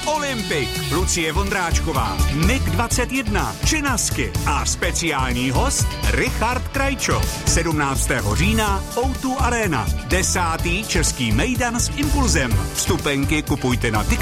Olympik, Lucie Vondráčková, MiG-21, Činasky a speciální host Richard Krajčo. 17. října O2 Arena, 10. český mejdan s Impulzem. Vstupenky kupujte na